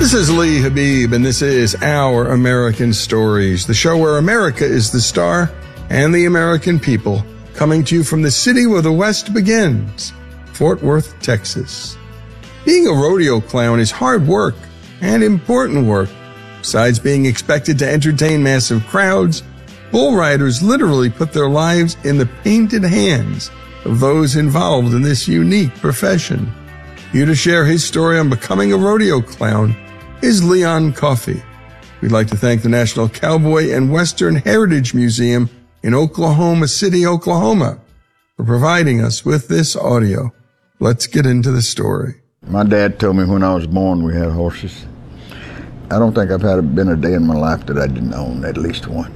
This is Lee Habib, and this is Our American Stories, the show where America is the star and the American people, coming to you from the city where the West begins, Fort Worth, Texas. Being a rodeo clown is hard work and important work. Besides being expected to entertain massive crowds, bull riders literally put their lives in the painted hands of those involved in this unique profession. Here to share his story on becoming a rodeo clown is Leon Coffey. We'd like to thank the National Cowboy and Western Heritage Museum in Oklahoma City, Oklahoma, for providing us with this audio. Let's get into the story. My dad told me when I was born we had horses. I don't think I've been a day in my life that I didn't own at least one.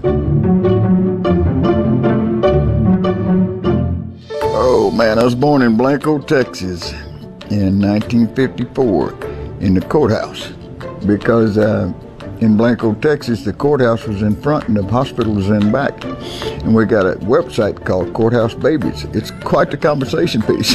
Oh man, I was born in Blanco, Texas in 1954 in the courthouse. Because in Blanco, Texas, the courthouse was in front and the hospital was in back. And we got a website called Courthouse Babies. It's quite the conversation piece.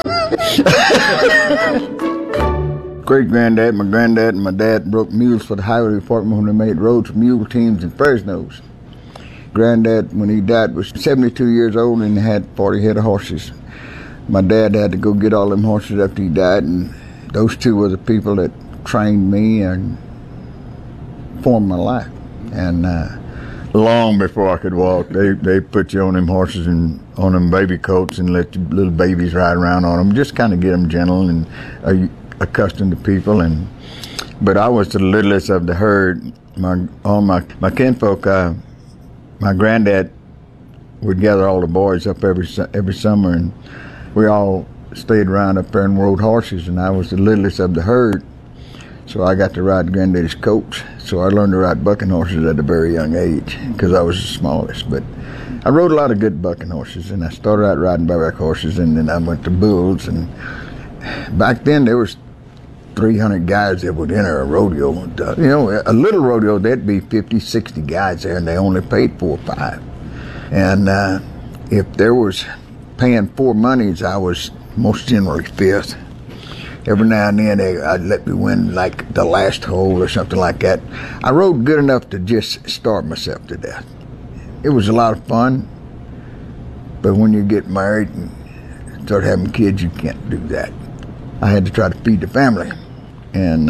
Great-granddad, my granddad, and my dad broke mules for the highway department when they made roads for mule teams in Fresno's. Granddad, when he died, was 72 years old and had 40 head of horses. My dad had to go get all them horses after he died, and those two were the people that trained me and formed my life. And long before I could walk, they put you on them horses and on them baby coats and let your little babies ride around on them, just kind of get them gentle and accustomed to people. But I was the littlest of the herd. All my kinfolk, my granddad would gather all the boys up every summer, and we all stayed around up there and rode horses, and I was the littlest of the herd. So I got to ride Granddaddy's coach. So I learned to ride bucking horses at a very young age because I was the smallest. But I rode a lot of good bucking horses, and I started out riding bareback horses, and then I went to bulls. And back then there was 300 guys that would enter a rodeo. A little rodeo, there'd be 50, 60 guys there, and they only paid 4 or 5. And if there was paying 4 monies, I was most generally 5th. Every now and then I'd let me win like the last hole or something like that. I rode good enough to just starve myself to death. It was a lot of fun, but when you get married and start having kids, you can't do that. I had to try to feed the family. And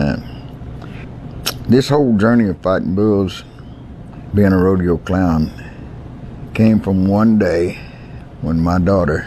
this whole journey of fighting bulls, being a rodeo clown, came from one day when my daughter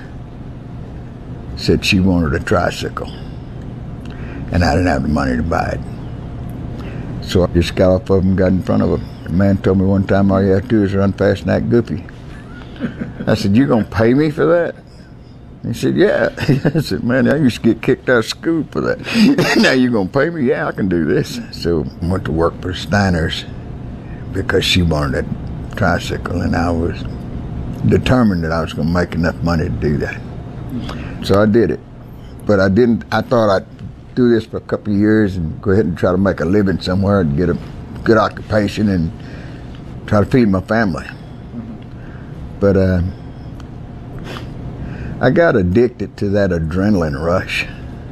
said she wanted a tricycle. And I didn't have the money to buy it. So I just got off of him and got in front of him. The man told me one time, all you have to do is run fast and act goofy. I said, you gonna pay me for that? He said, yeah. I said, man, I used to get kicked out of school for that. Now you gonna pay me? Yeah, I can do this. So I went to work for Steiner's because she wanted a tricycle, and I was determined that I was gonna make enough money to do that. So I did it. But I thought I'd do this for a couple of years and go ahead and try to make a living somewhere and get a good occupation and try to feed my family. But I got addicted to that adrenaline rush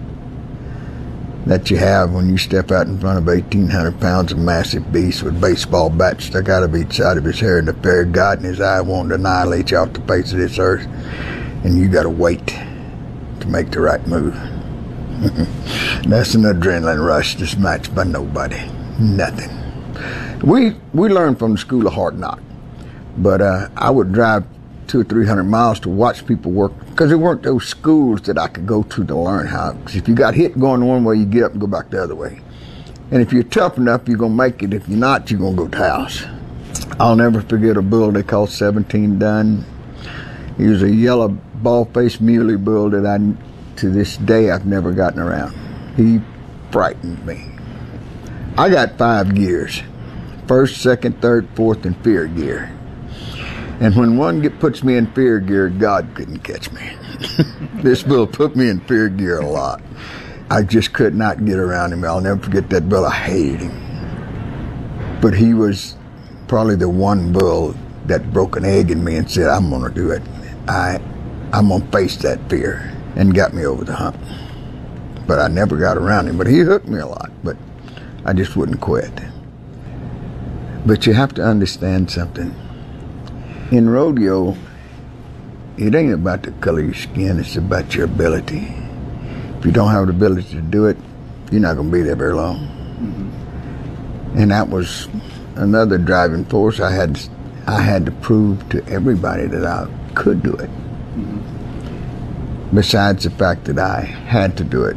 that you have when you step out in front of 1,800 pounds of massive beast with baseball bats stuck out of each side of his hair and the fear of God in his eye wanting to annihilate you off the face of this earth, and you got to wait to make the right move. That's an adrenaline rush that's matched by nobody. Nothing. We learned from the school of hard knock, but I would drive 200 or 300 miles to watch people work because there weren't those schools that I could go to learn how. Because if you got hit going one way, you get up and go back the other way. And if you're tough enough, you're going to make it. If you're not, you're going to go to the house. I'll never forget a bull they called 17 Dun. He was a yellow ball-faced muley bull that to this day, I've never gotten around. He frightened me. I got 5 gears. 1st, 2nd, 3rd, 4th, and 5th gear. And when one puts me in 5th gear, God couldn't catch me. This bull put me in 5th gear a lot. I just could not get around him. I'll never forget that bull. I hated him. But he was probably the one bull that broke an egg in me and said, I'm going to do it. I'm going to face that fear, and got me over the hump. But I never got around him. But he hooked me a lot. But I just wouldn't quit. But you have to understand something. In rodeo, it ain't about the color of your skin, it's about your ability. If you don't have the ability to do it, you're not going to be there very long. Mm-hmm. And that was another driving force. I had to prove to everybody that I could do it. Mm-hmm. Besides the fact that I had to do it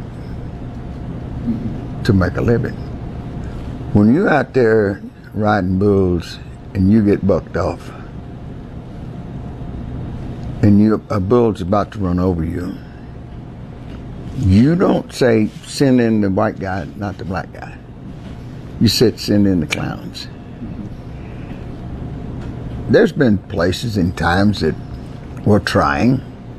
to make a living. When you're out there riding bulls and you get bucked off, and a bull's about to run over you, you don't say, send in the white guy, not the black guy. You said, send in the clowns. There's been places and times that we're trying,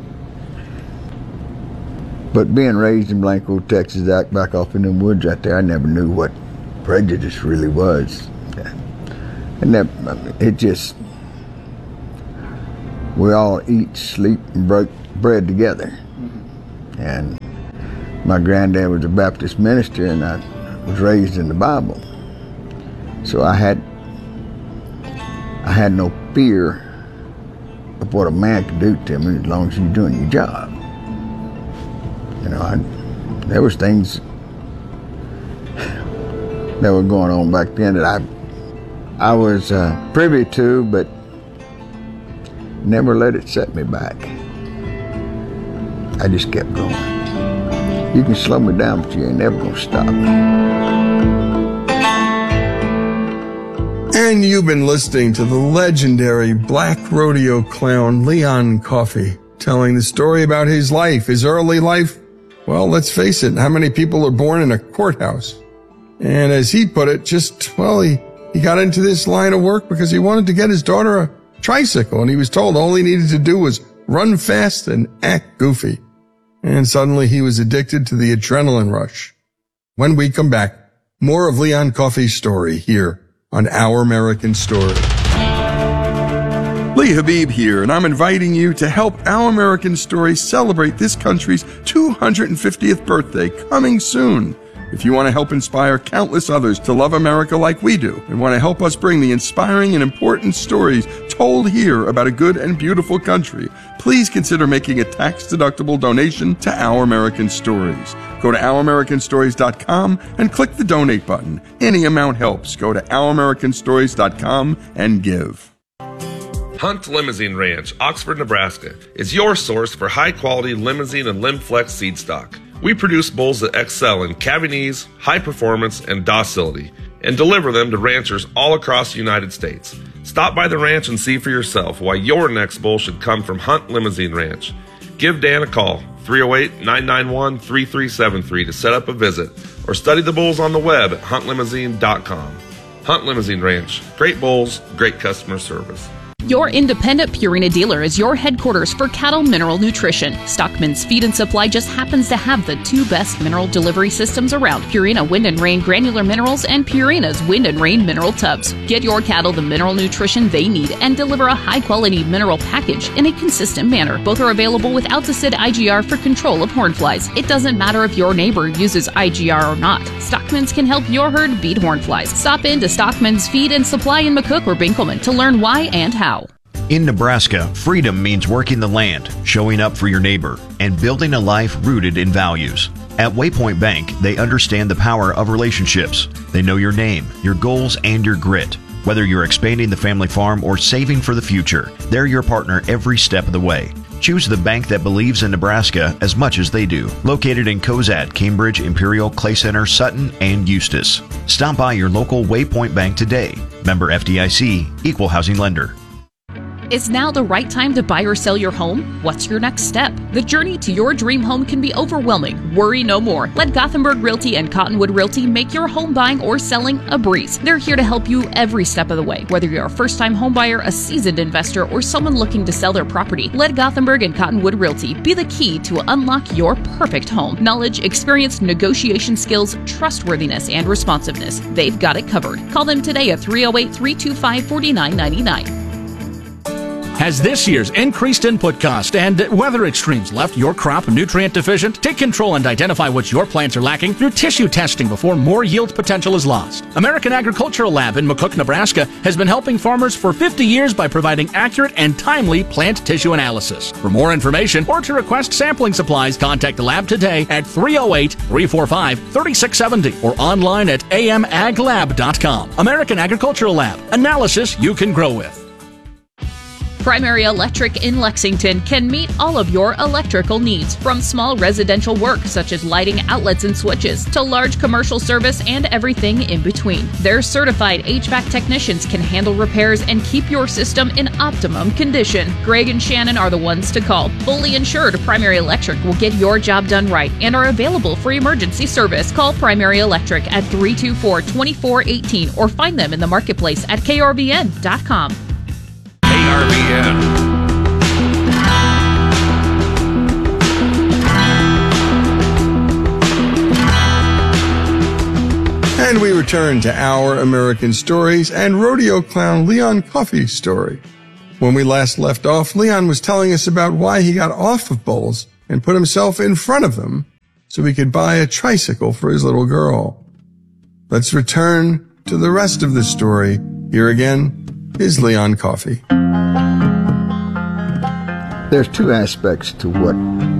but being raised in Blanco, Texas, back off in the woods out there, I never knew what prejudice really was. And it just, we all eat, sleep, and break bread together. And my granddad was a Baptist minister, and I was raised in the Bible. So I had no fear of what a man could do to me as long as you're doing your job. You know, there was things that were going on back then that I was privy to, but never let it set me back. I just kept going. You can slow me down, but you ain't never gonna stop me. And you've been listening to the legendary black rodeo clown Leon Coffey, telling the story about his life, his early life. Well, let's face it, how many people are born in a courthouse? And as he put it, he got into this line of work because he wanted to get his daughter a tricycle, and he was told all he needed to do was run fast and act goofy. And suddenly he was addicted to the adrenaline rush. When we come back, more of Leon Coffey's story here on Our American Story. Lee Habib here, and I'm inviting you to help Our American Story celebrate this country's 250th birthday coming soon. If you want to help inspire countless others to love America like we do, and want to help us bring the inspiring and important stories told here about a good and beautiful country, please consider making a tax-deductible donation to Our American Stories. Go to OurAmericanStories.com and click the donate button. Any amount helps. Go to OurAmericanStories.com and give. Hunt Limousine Ranch, Oxford, Nebraska, is your source for high-quality limousine and Limflex seed stock. We produce bulls that excel in calving ease, high performance, and docility, and deliver them to ranchers all across the United States. Stop by the ranch and see for yourself why your next bull should come from Hunt Limousine Ranch. Give Dan a call, 308-991-3373 to set up a visit, or study the bulls on the web at huntlimousine.com. Hunt Limousine Ranch. Great bulls, great customer service. Your independent Purina dealer is your headquarters for cattle mineral nutrition. Stockman's Feed and Supply just happens to have the two best mineral delivery systems around: Purina Wind and Rain Granular Minerals and Purina's Wind and Rain Mineral Tubs. Get your cattle the mineral nutrition they need and deliver a high-quality mineral package in a consistent manner. Both are available with Alticid IGR for control of hornflies. It doesn't matter if your neighbor uses IGR or not. Stockman's can help your herd beat hornflies. Stop in to Stockman's Feed and Supply in McCook or Binkelman to learn why and how. In Nebraska, freedom means working the land, showing up for your neighbor, and building a life rooted in values. At Waypoint Bank, they understand the power of relationships. They know your name, your goals, and your grit. Whether you're expanding the family farm or saving for the future, they're your partner every step of the way. Choose the bank that believes in Nebraska as much as they do. Located in Cozad, Cambridge, Imperial, Clay Center, Sutton, and Eustis. Stop by your local Waypoint Bank today. Member FDIC, Equal Housing Lender. Is now the right time to buy or sell your home? What's your next step? The journey to your dream home can be overwhelming. Worry no more. Let Gothenburg Realty and Cottonwood Realty make your home buying or selling a breeze. They're here to help you every step of the way. Whether you're a first-time home buyer, a seasoned investor, or someone looking to sell their property, let Gothenburg and Cottonwood Realty be the key to unlock your perfect home. Knowledge, experience, negotiation skills, trustworthiness, and responsiveness. They've got it covered. Call them today at 308-325-4999. Has this year's increased input cost and weather extremes left your crop nutrient deficient? Take control and identify what your plants are lacking through tissue testing before more yield potential is lost. American Agricultural Lab in McCook, Nebraska has been helping farmers for 50 years by providing accurate and timely plant tissue analysis. For more information or to request sampling supplies, contact the lab today at 308-345-3670 or online at amaglab.com. American Agricultural Lab. Analysis you can grow with. Primary Electric in Lexington can meet all of your electrical needs, from small residential work such as lighting outlets and switches to large commercial service and everything in between. Their certified HVAC technicians can handle repairs and keep your system in optimum condition. Greg and Shannon are the ones to call. Fully insured, Primary Electric will get your job done right and are available for emergency service. Call Primary Electric at 324-2418 or find them in the marketplace at krvn.com. KRVN. And we return to Our American Stories and rodeo clown Leon Coffey's story. When we last left off, Leon was telling us about why he got off of bulls and put himself in front of them so he could buy a tricycle for his little girl. Let's return to the rest of the story. Here again is Leon Coffey. There's two aspects to what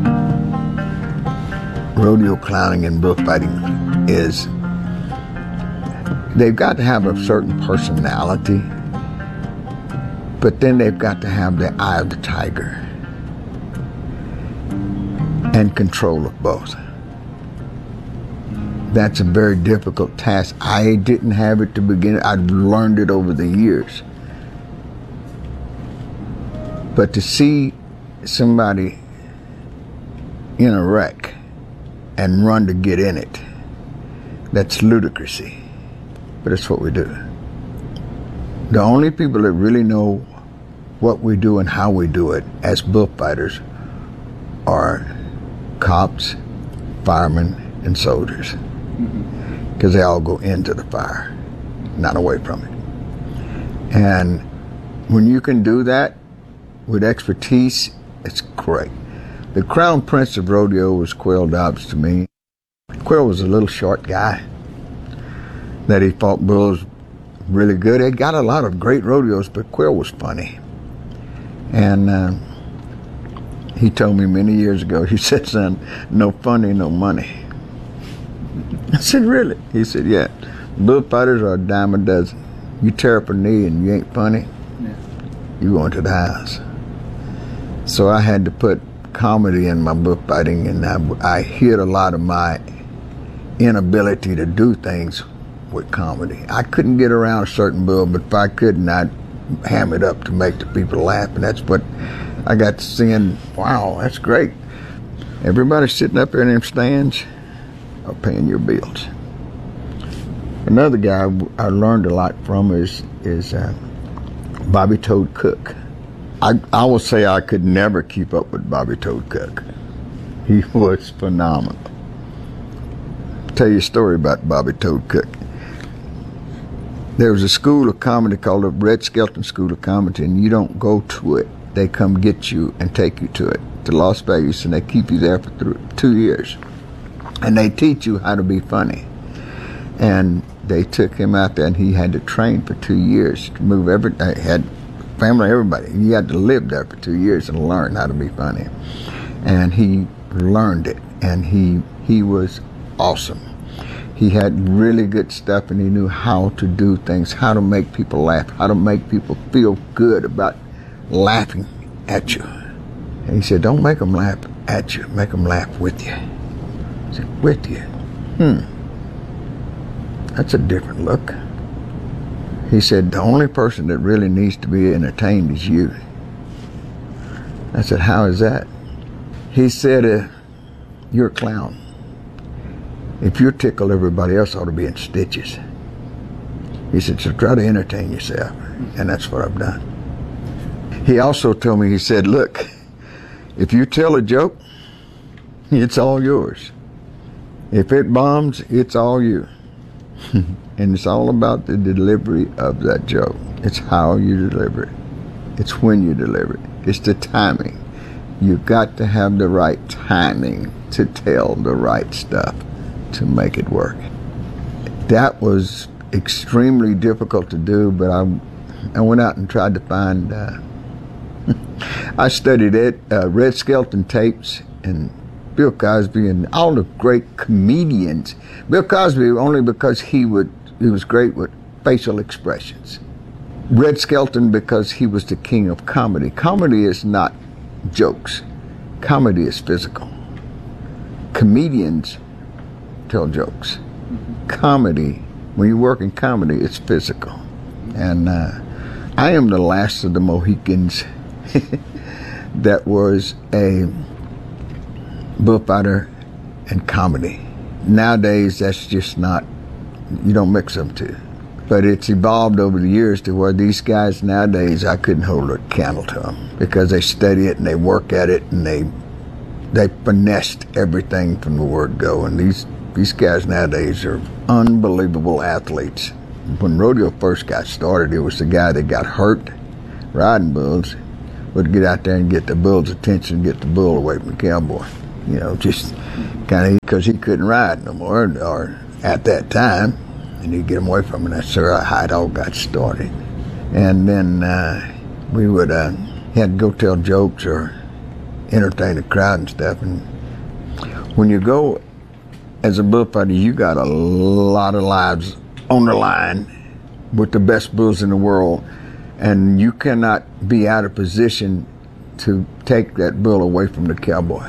rodeo clowning and bullfighting is. They've got to have a certain personality, but then they've got to have the eye of the tiger and control of both. That's a very difficult task. I didn't have it to begin. I've learned it over the years. But to see somebody in a wreck and run to get in it, that's ludicrousy. But it's what we do. The only people that really know what we do and how we do it as bullfighters are cops, firemen, and soldiers. Because they all go into the fire, not away from it. And when you can do that with expertise, it's great. The crown prince of rodeo was Quill Dobbs to me. Quill was a little short guy that he fought bulls really good. He got a lot of great rodeos, but Quill was funny. And he told me many years ago, he said, son, no funny, no money. I said, really? He said, yeah. Bullfighters are a dime a dozen. You tear up a knee and you ain't funny, you go into the house. So I had to put comedy in my bullfighting, and I hid a lot of my inability to do things with comedy. I couldn't get around a certain bull, but if I couldn't, I'd ham it up to make the people laugh, and that's what I got to seeing. Wow, that's great. Everybody sitting up there in them stands are paying your bills. Another guy I learned a lot from is Bobby Toad Cook. I will say I could never keep up with Bobby Toad Cook. He was phenomenal. I'll tell you a story about Bobby Toad Cook. There was a school of comedy called the Red Skelton School of Comedy, and you don't go to it. They come get you and take you to it, to Las Vegas, and they keep you there for 2 years. And they teach you how to be funny. And they took him out there, and he had to train for 2 years to move everything. Had family, everybody. He had to live there for 2 years and learn how to be funny. And he learned it, and he was awesome. He had really good stuff, and he knew how to do things, how to make people laugh, how to make people feel good about laughing at you. And he said, don't make them laugh at you, make them laugh with you. I said, with you? That's a different look. He said, the only person that really needs to be entertained is you. I said, how is that? He said, you're a clown. If you tickle, everybody else ought to be in stitches. He said, so try to entertain yourself. And that's what I've done. He also told me, he said, look, if you tell a joke, it's all yours. If it bombs, it's all you. And it's all about the delivery of that joke. It's how you deliver it. It's when you deliver it. It's the timing. You've got to have the right timing to tell the right stuff to make it work. That was extremely difficult to do, but I went out and tried to find, I studied Red Skelton tapes and Bill Cosby and all the great comedians. Bill Cosby only because he was great with facial expressions. Red Skelton because he was the king of comedy. Comedy is not jokes. Comedy is physical. Comedians tell jokes. Comedy, when you work in comedy, it's physical. And I am the last of the Mohicans that was a bullfighter and comedy. Nowadays, that's just not, you don't mix them two. But it's evolved over the years to where these guys nowadays, I couldn't hold a candle to them because they study it and they work at it and they finessed everything from the word go. And these guys nowadays are unbelievable athletes. When rodeo first got started, it was the guy that got hurt riding bulls would get out there and get the bull's attention, get the bull away from the cowboy. You know, just kind of because he couldn't ride no more, or at that time, and he'd get him away from him. That's how it all got started. And then we would had to go tell jokes or entertain the crowd and stuff. And when you go as a bullfighter, you got a lot of lives on the line with the best bulls in the world, and you cannot be out of position to take that bull away from the cowboy.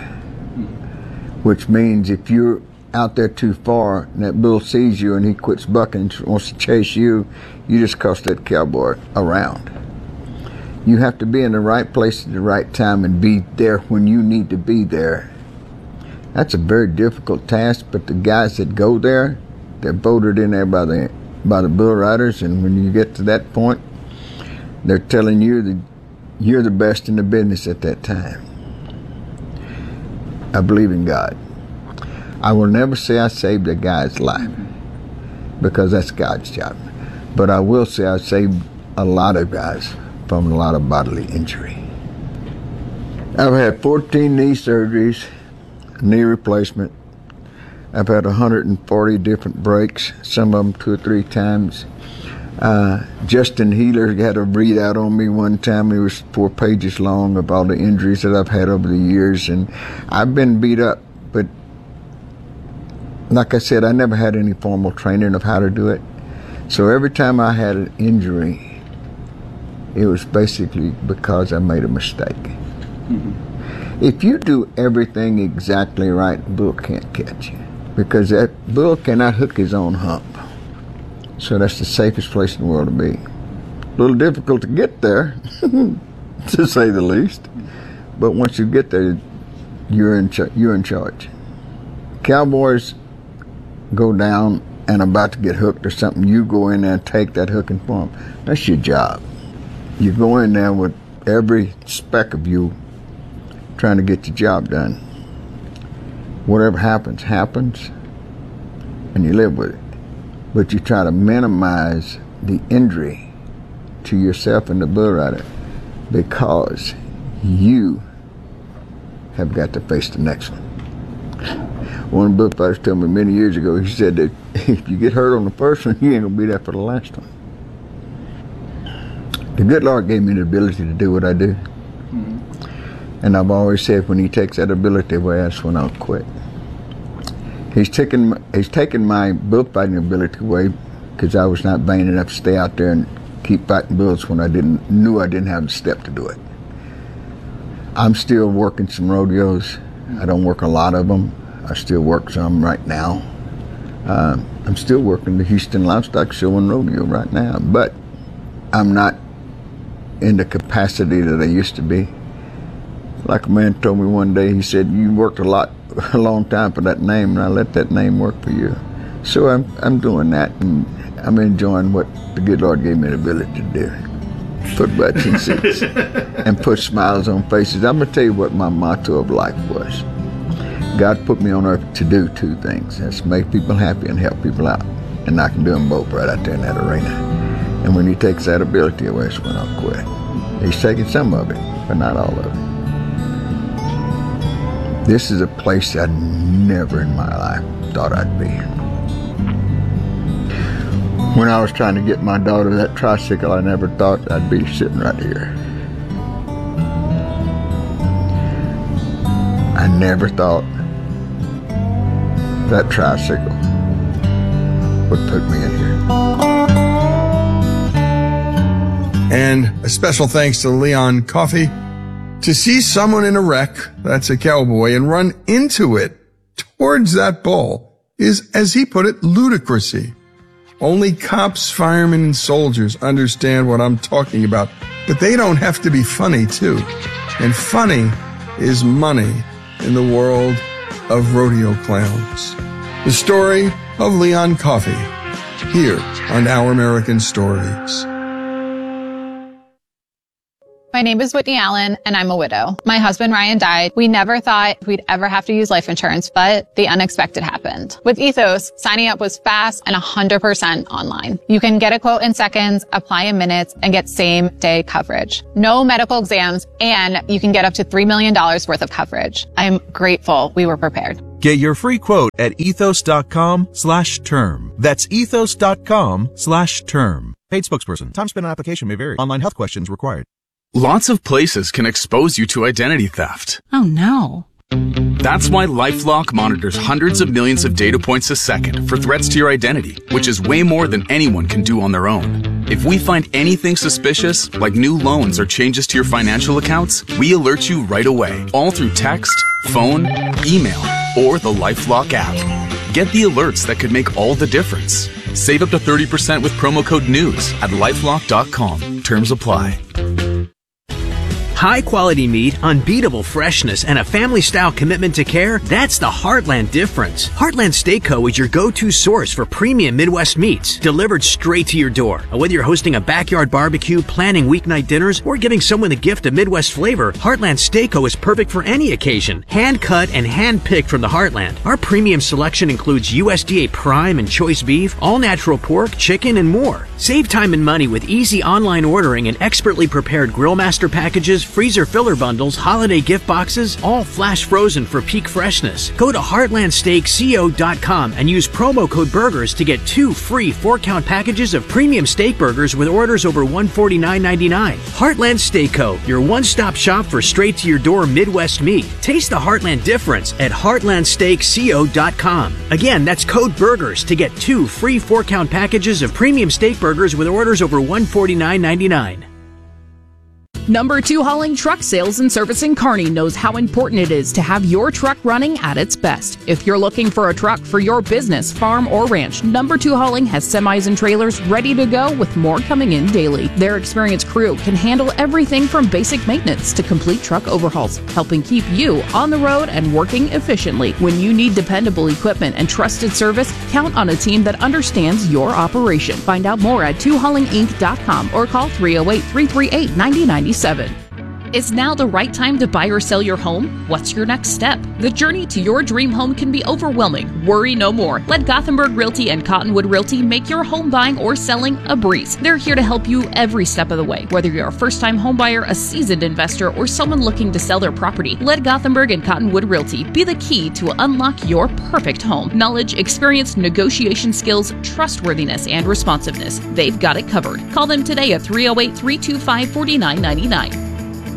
Which means if you're out there too far and that bull sees you and he quits bucking and wants to chase you, you just cost that cowboy around. You have to be in the right place at the right time and be there when you need to be there. That's a very difficult task, but the guys that go there, they're voted in there by the bull riders, and when you get to that point, they're telling you that you're the best in the business at that time. I believe in God. I will never say I saved a guy's life because that's God's job. But I will say I saved a lot of guys from a lot of bodily injury. I've had 14 knee surgeries, knee replacement. I've had 140 different breaks, some of them 2 or 3 times. Justin Healer had a readout on me one time. It was 4 pages long of all the injuries that I've had over the years, and I've been beat up. But like I said, I never had any formal training of how to do it. So every time I had an injury, it was basically because I made a mistake. Mm-hmm. If you do everything exactly right, the bull can't catch you because that bull cannot hook his own hump. So that's the safest place in the world to be. A little difficult to get there, to say the least. But once you get there, you're in charge. Cowboys go down and about to get hooked or something. You go in there and take that hook and form. That's your job. You go in there with every speck of you trying to get the job done. Whatever happens, happens, and you live with it. But you try to minimize the injury to yourself and the bull rider because you have got to face the next one. One of the bullfighters told me many years ago, he said that if you get hurt on the first one, you ain't going to be there for the last one. The good Lord gave me the ability to do what I do. Mm-hmm. And I've always said when he takes that ability away, that's when I'll quit. He's taken my bullfighting ability away because I was not vain enough to stay out there and keep fighting bulls when I knew I didn't have the step to do it. I'm still working some rodeos. I don't work a lot of them. I still work some right now. I'm still working the Houston Livestock Show and Rodeo right now, but I'm not in the capacity that I used to be. Like a man told me one day, he said, you worked a long time for that name, and I let that name work for you. So I'm doing that, and I'm enjoying what the good Lord gave me the ability to do. Put butts in seats and put smiles on faces. I'm going to tell you what my motto of life was. God put me on earth to do 2 things. That's make people happy and help people out. And I can do them both right out there in that arena. And when he takes that ability away, that's when I'll quit. He's taken some of it, but not all of it. This is a place I never in my life thought I'd be. When I was trying to get my daughter that tricycle, I never thought I'd be sitting right here. I never thought that tricycle would put me in here. And a special thanks to Leon Coffey. To see someone in a wreck, that's a cowboy, and run into it towards that bull is, as he put it, ludicrousy. Only cops, firemen, and soldiers understand what I'm talking about, but they don't have to be funny, too. And funny is money in the world of rodeo clowns. The story of Leon Coffey, here on Our American Stories. My name is Whitney Allen, and I'm a widow. My husband, Ryan, died. We never thought we'd ever have to use life insurance, but the unexpected happened. With Ethos, signing up was fast and 100% online. You can get a quote in seconds, apply in minutes, and get same-day coverage. No medical exams, and you can get up to $3 million worth of coverage. I'm grateful we were prepared. Get your free quote at ethos.com/term. That's ethos.com/term. Paid spokesperson. Time spent on application may vary. Online health questions required. Lots of places can expose you to identity theft. Oh no. That's why LifeLock monitors hundreds of millions of data points a second for threats to your identity, which is way more than anyone can do on their own. If we find anything suspicious, like new loans or changes to your financial accounts, we alert you right away, all through text, phone, email, or the LifeLock app. Get the alerts that could make all the difference. Save up to 30% with promo code NEWS at LifeLock.com. Terms apply. High-quality meat, unbeatable freshness, and a family-style commitment to care, that's the Heartland difference. Heartland Steak Co. is your go-to source for premium Midwest meats, delivered straight to your door. Whether you're hosting a backyard barbecue, planning weeknight dinners, or giving someone the gift of Midwest flavor, Heartland Steak Co. is perfect for any occasion. Hand-cut and hand-picked from the Heartland. Our premium selection includes USDA prime and choice beef, all-natural pork, chicken, and more. Save time and money with easy online ordering and expertly prepared Grillmaster packages, freezer filler bundles, holiday gift boxes, all flash frozen for peak freshness. Go to heartlandsteakco.com and use promo code BURGERS to get 2 free 4-count packages of premium steak burgers with orders over $149.99. Heartland Steak Co., your one-stop shop for straight-to-your-door Midwest meat. Taste the Heartland difference at heartlandsteakco.com. Again, that's code BURGERS to get 2 free 4-count packages of premium steak burgers with orders over $149.99. Number 2 Hauling Truck Sales and Servicing Kearney knows how important it is to have your truck running at its best. If you're looking for a truck for your business, farm, or ranch, Number 2 Hauling has semis and trailers ready to go with more coming in daily. Their experienced crew can handle everything from basic maintenance to complete truck overhauls, helping keep you on the road and working efficiently. When you need dependable equipment and trusted service, count on a team that understands your operation. Find out more at 2haulinginc.com or call 308-338-9097. Is now the right time to buy or sell your home? What's your next step? The journey to your dream home can be overwhelming. Worry no more. Let Gothenburg Realty and Cottonwood Realty make your home buying or selling a breeze. They're here to help you every step of the way. Whether you're a first-time home buyer, a seasoned investor, or someone looking to sell their property, let Gothenburg and Cottonwood Realty be the key to unlock your perfect home. Knowledge, experience, negotiation skills, trustworthiness, and responsiveness. They've got it covered. Call them today at 308-325-4999.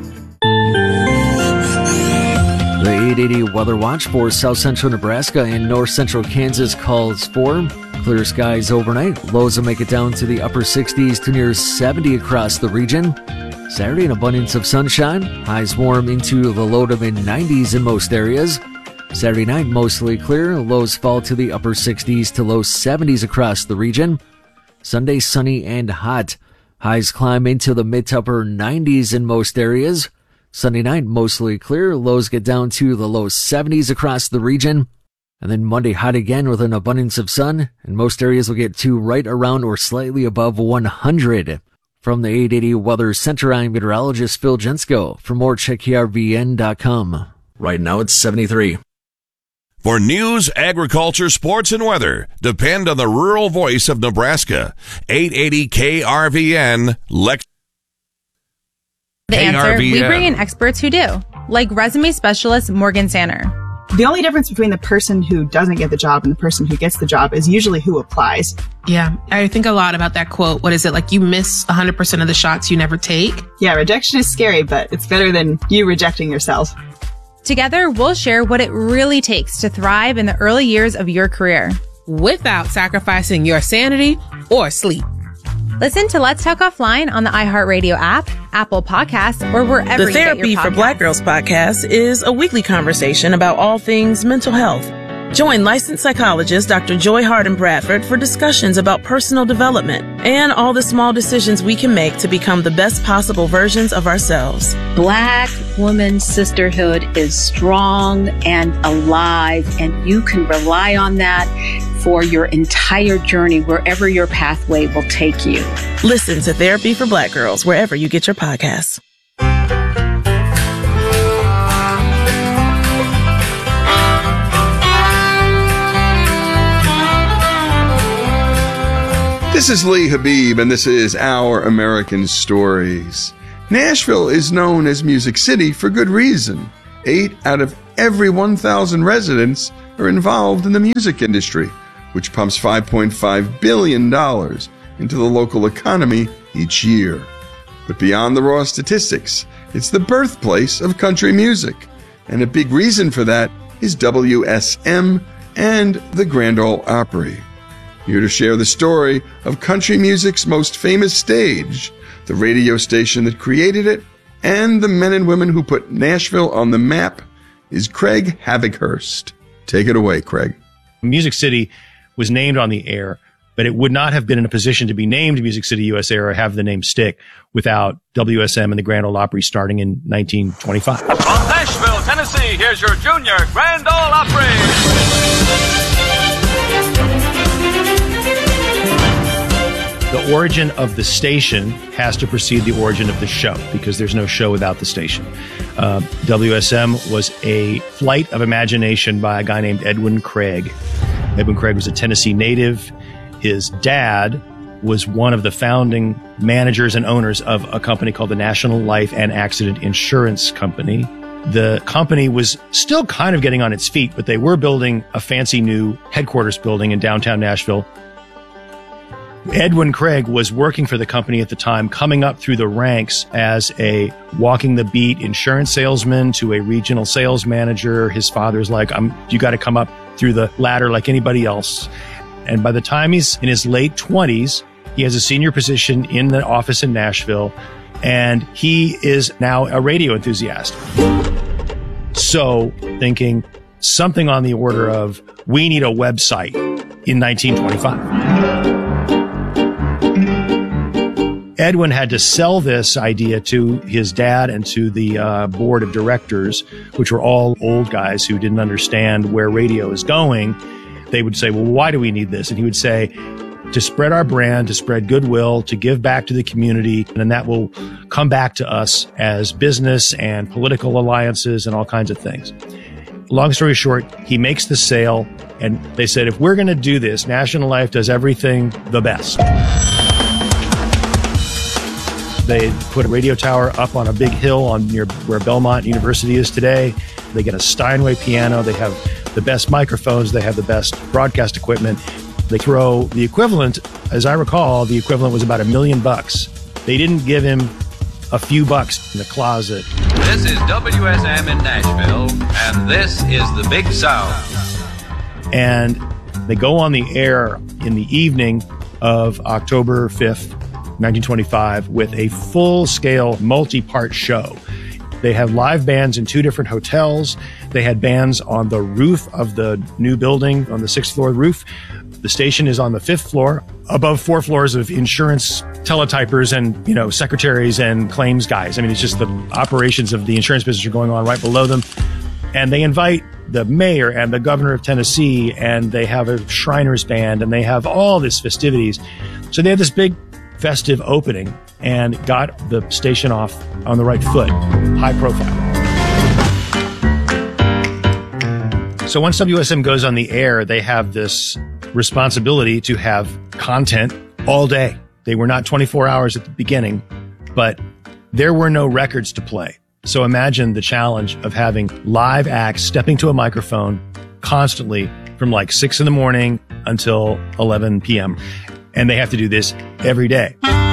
The 880 Weather Watch for south central Nebraska and north central Kansas calls for clear skies overnight. Lows will make it down to the upper 60s to near 70 across the region. Saturday, an abundance of sunshine. Highs warm into the low to mid 90s in most areas. Saturday night, mostly clear. Lows fall to the upper 60s to low 70s across the region. Sunday, sunny and hot. Highs climb into the mid to upper 90s in most areas. Sunday night, mostly clear. Lows get down to the low 70s across the region. And then Monday, hot again with an abundance of sun. And most areas will get to right around or slightly above 100. From the 880 Weather Center, I'm meteorologist Phil Jensko. For more, check KRVN.com. Right now, it's 73. For news, agriculture, sports, and weather, depend on the rural voice of Nebraska. 880 KRVN, The answer, RBN. we bring in experts who do, like resume specialist Morgan Sanner. The only difference between the person who doesn't get the job and the person who gets the job is usually who applies. Yeah, I think a lot about that quote. What is it? Like, you miss 100% of the shots you never take? Yeah, rejection is scary, but it's better than you rejecting yourself. Together, we'll share what it really takes to thrive in the early years of your career, without sacrificing your sanity or sleep. Listen to Let's Talk Offline on the iHeartRadio app, Apple Podcasts, or wherever you get your podcasts. The Therapy for Black Girls podcast is a weekly conversation about all things mental health. Join licensed psychologist Dr. Joy Harden Bradford for discussions about personal development and all the small decisions we can make to become the best possible versions of ourselves. Black woman sisterhood is strong and alive, and you can rely on that for your entire journey, wherever your pathway will take you. Listen to Therapy for Black Girls wherever you get your podcasts. This is Lee Habib, and this is Our American Stories. Nashville is known as Music City for good reason. 8 out of every 1,000 residents are involved in the music industry, which pumps $5.5 billion into the local economy each year. But beyond the raw statistics, it's the birthplace of country music. And a big reason for that is WSM and the Grand Ole Opry. Here to share the story of country music's most famous stage, the radio station that created it, and the men and women who put Nashville on the map is Craig Havighurst. Take it away, Craig. Music City was named on the air, but it would not have been in a position to be named Music City USA or have the name stick without WSM and the Grand Ole Opry starting in 1925. From Nashville, Tennessee, here's your junior Grand Ole Opry. The origin of the station has to precede the origin of the show because there's no show without the station. WSM was a flight of imagination by a guy named Edwin Craig. Edwin Craig was a Tennessee native. His dad was one of the founding managers and owners of a company called the National Life and Accident Insurance Company. The company was still kind of getting on its feet, but they were building a fancy new headquarters building in downtown Nashville. Edwin Craig was working for the company at the time, coming up through the ranks as a walking the beat insurance salesman to a regional sales manager. His father's like, you got to come up through the ladder like anybody else. And by the time he's in his late 20s, he has a senior position in the office in Nashville, and he is now a radio enthusiast. So thinking something on the order of, we need a website in 1925. Edwin had to sell this idea to his dad and to the board of directors, which were all old guys who didn't understand where radio is going. They would say, well, why do we need this? And he would say, to spread our brand, to spread goodwill, to give back to the community, and that will come back to us as business and political alliances and all kinds of things. Long story short, he makes the sale, and they said, if we're going to do this, National Life does everything the best. They put a radio tower up on a big hill near where Belmont University is today. They get a Steinway piano. They have the best microphones. They have the best broadcast equipment. They throw the equivalent, as I recall, the equivalent was about $1 million. They didn't give him a few bucks in the closet. This is WSM in Nashville, and this is the Big Sound. And they go on the air in the evening of October 5th, 1925, with a full-scale, multi-part show. They have live bands in 2 different hotels. They had bands on the roof of the new building, on the 6th floor roof. The station is on the 5th floor, above 4 floors of insurance teletypers and, secretaries and claims guys. I mean, it's just the operations of the insurance business are going on right below them. And they invite the mayor and the governor of Tennessee, and they have a Shriners band, and they have all these festivities. So they have this big festive opening and got the station off on the right foot, high profile. So once WSM goes on the air, they have this responsibility to have content all day. They were not 24 hours at the beginning, but there were no records to play. So imagine the challenge of having live acts stepping to a microphone constantly from like 6 in the morning until 11 p.m. And they have to do this every day.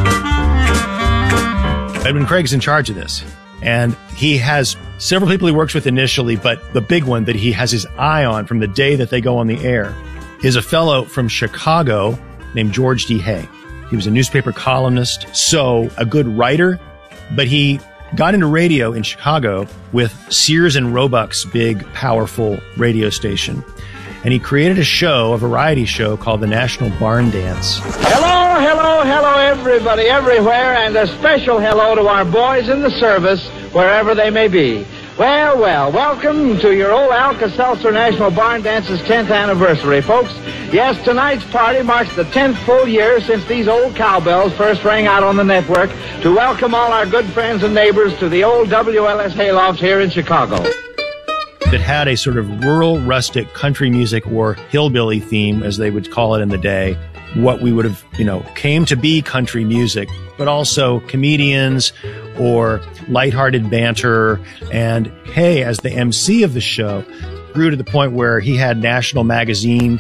Edwin Craig's in charge of this. And he has several people he works with initially, but the big one that he has his eye on from the day that they go on the air is a fellow from Chicago named George D. Hay. He was a newspaper columnist, so a good writer, but he got into radio in Chicago with Sears and Roebuck's big, powerful radio station. And he created a show, a variety show called the National Barn Dance. Hello, hello, hello, everybody, everywhere, and a special hello to our boys in the service, wherever they may be. Well, well, welcome to your old Alka-Seltzer National Barn Dance's 10th anniversary, folks. Yes, tonight's party marks the 10th full year since these old cowbells first rang out on the network to welcome all our good friends and neighbors to the old WLS Hayloft here in Chicago. That had a sort of rural, rustic country music or hillbilly theme, as they would call it in the day, what we would have, came to be country music, but also comedians or lighthearted banter. And Hay, as the MC of the show, grew to the point where he had National Magazine